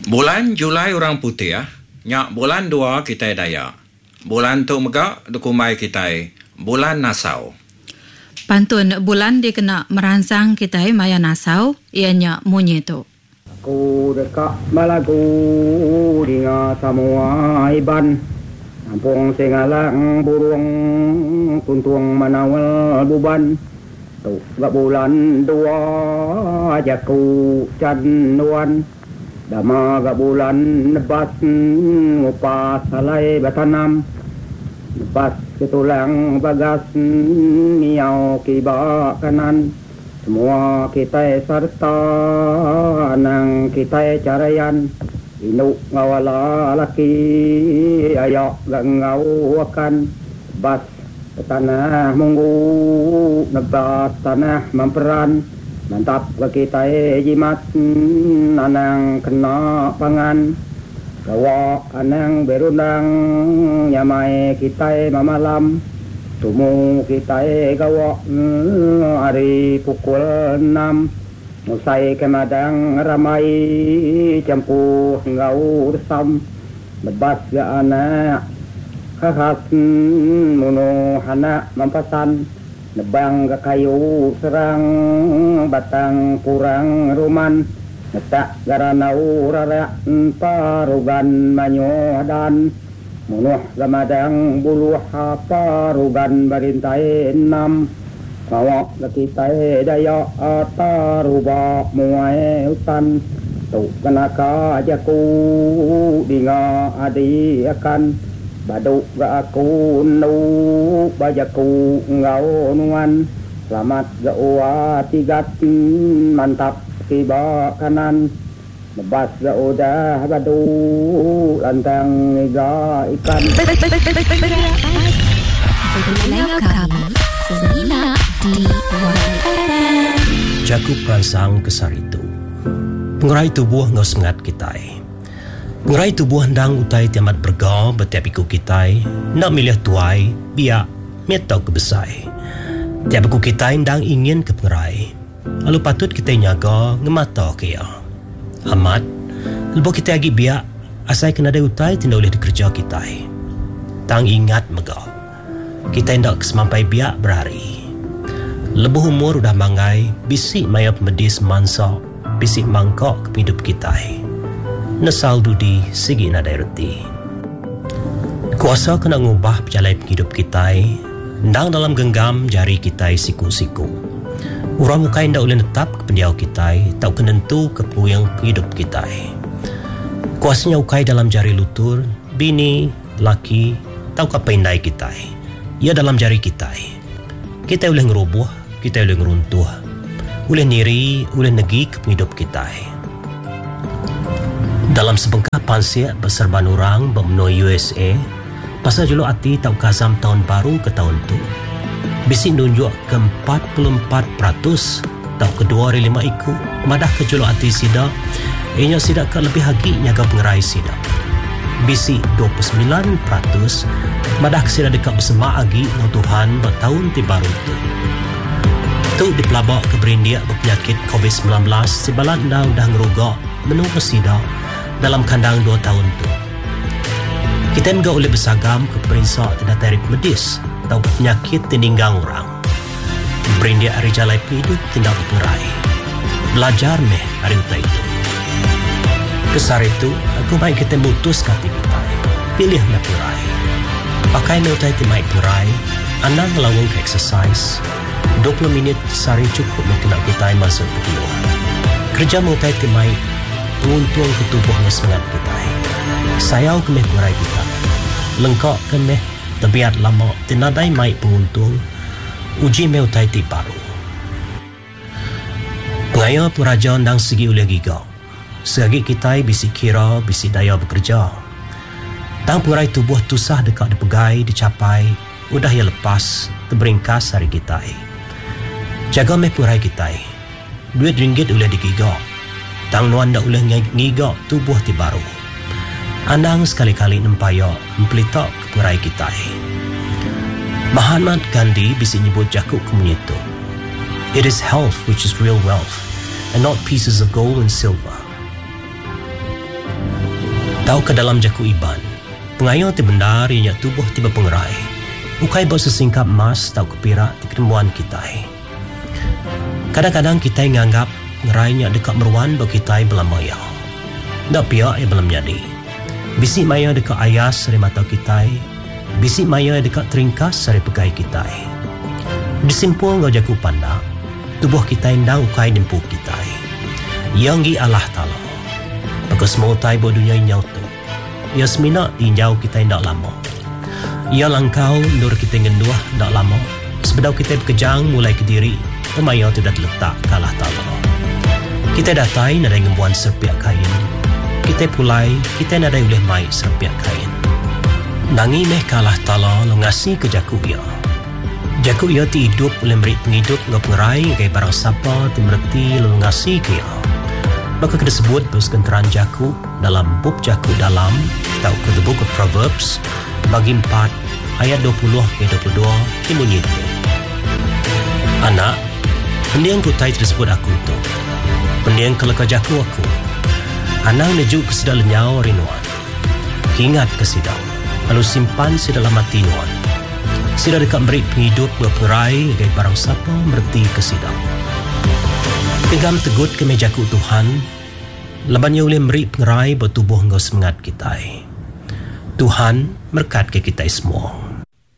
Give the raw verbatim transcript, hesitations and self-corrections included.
Bulan Julai orang putih ah. Nyak bulan dua kita daya. Bulan tu megak dukumai kita. Bulan Nasau. Pantun bulan dia kena merangsang kita maya Nasau ianya munyi tu. Ku dekat malagu dinga semua iban. Kampung Singalang burung tuntung manawal buban. Tu gak bulan dua jaku canduan. Dama gak bulan nebas ngupas salai batanam. Lepas ketulang bagas miau kiba kanan. Semua kita serta nang kita carayan. Inuk ngawala laki ayak gak ngawakan. Bas tanah munggu nebas tanah memperan. Mantap kita jimat anang kena pangan. Gawa anang berundang nyamai kita mamalam. Tumu kita gawa hari pukul enam. Musai kemadang ramai campuh ngau resam. Bebas ga anak khas muno hana mampasan. Nebang ke kayu serang batang kurang ruman. Netak garanau rarak parugan manyodan. Munuh gamadang buluh parugan barintai enam. Kawak lakitai daya ataruba muai hutan. Tu kenaka jaku dinga adi akan. Baduk ga aku nu bajaku ngau nuan. Selamat ga uwa tigat mantap kiba kanan. Lebas ga udah badu lantang iga ikan. Berbelanya kami Semina di Warna. Jaku perangsang kesar itu. Pengerai tubuh ngau sengat kitai. Pengerai tubuh hendang utai tiamat bergau betiap iku kitai. Nak milih tuai biak metau kebesai. Tiap iku kitai hendang ingin ke pengerai. Lalu patut kita nyaga ngemata kaya. Amat, lepas kita agi biak asai kena ada utai tidak boleh dikerja kitai. Tang ingat megau. Kita hendak kesemampai biak berhari. Lebuh umur udah mangai, bisik maya pemedis mansa, bisik mangkok ke hidup kita. Nesal dudi segi nadai reti. Kuasa kena ngubah perjalanan hidup kita, ndang dalam genggam jari kita siku-siku. Orang muka hendak boleh netap ke pendiau kita, tak kenentu ke puyang hidup kita. Kuasanya ukai dalam jari lutur, bini, laki, tahu ke pendai kita. Ia dalam jari kita. Kita boleh ngerubuh, kita boleh ngeruntuh. Boleh niri, boleh negi ke hidup kita. Dalam sebengkah pansiak berserban orang bermenui U S A, pasal julu hati tahu kazam tahun baru ke tahun tu. Bisik nunjuk ke empat puluh empat peratus tahu kedua dari lima iku. Madah ke julu hati sida, ianya sida ke lebih hagi nyaga pengerai sida. Bisik dua puluh sembilan peratus madah ke sida dekat bersama agi dengan Tuhan bertahun ti baru tu. Tu dipelabak ke berindia berpenyakit covid sembilan belas sibalan dah dah ngerugak menunggu sida dalam kandang dua tahun tu. Kita enggak boleh bersagam ke perisa tidak tarik medis atau penyakit tininggang orang. Berindia hari jalai hidup tindak pengerai. Belajar meh hari utai itu. Kesar itu, aku main kita mutus kati kita. Pilih meh pengerai. Pakai meh utai ti main pengerai. Anda ngelawang ke exercise. dua puluh minit sehari cukup meh kena kita masuk ke keluar. Kerja meh utai ti main menguntung ke tubuhnya semangat kita. Sayau ke meh pengerai kita. Lengkak ke meh tabiat lama tinadai mai penguntung. Uji meh utai ti baru. Pengaya puraja ndang segi ulia giga. Segagi kita bisi kira, bisi daya bekerja. Tang purai tubuh tusah dekat dipegai, dicapai, udah ya lepas, terberingkas hari kita. Jaga meh purai kita. Duit ringgit ulia digiga. Tang nuan dak ulah ngigak tubuh ti baru. Andang sekali-kali nempaya mempelitak ke purai kita. Mahatma Gandhi bisa nyebut jakuk kemunyitu. It is health which is real wealth and not pieces of gold and silver. Tahu ke dalam jaku iban, pengayo ti benar ianya tubuh tiba pengerai. Ukai bawa sesingkap emas tahu kepirak di ketemuan kita. Kadang-kadang kita nganggap ngerainya dekat meruan bawa kita belam maya. Tak pihak ia belum jadi. Bisik maya dekat ayas dari mata kita. Bisik maya dekat teringkas dari pegai kita. Disimpul ngau jaku pandak, tubuh kita indang ukai dimpu kita. Yang gi Allah Ta'ala. Maka semua utai bawa dunia inyau tu. Ia semina tinjau kita indak lama. Ia langkau nur kita ngenduah indak lama. Sebedau kita berkejang mulai ke diri, pemaya tidak terletak ke Allah Ta'ala. Kita datai nadai ngembuan serpiak kain. Kita pulai, kita nadai boleh mai serpiak kain. Nangi meh ke Allah Ta'ala lo ngasih ke jaku ia. Jaku ia ti hidup boleh beri penghidup ngau pengerai kaya barang siapa ti mereti lo ngasih ke ia. Maka kita sebut bersekenteran jaku dalam buk jaku dalam atau ke the book of Proverbs bagi empat ayat dua puluh ke dua puluh dua bunyi itu. Anak, pendiang kutai tersebut aku tu. Pendiang kelaka jaku aku. Anak menuju ke sedal lenyau rinuan. Ingat ke sidau. Lalu simpan si dalam hati nuan. Sida dekat beri penghidup berperai gaya barang siapa merti ke sidau. Pegam tegut ke mejaku Tuhan, labannya boleh beri pengerai bertubuh engkau semangat kita. Tuhan berkat ke kita semua.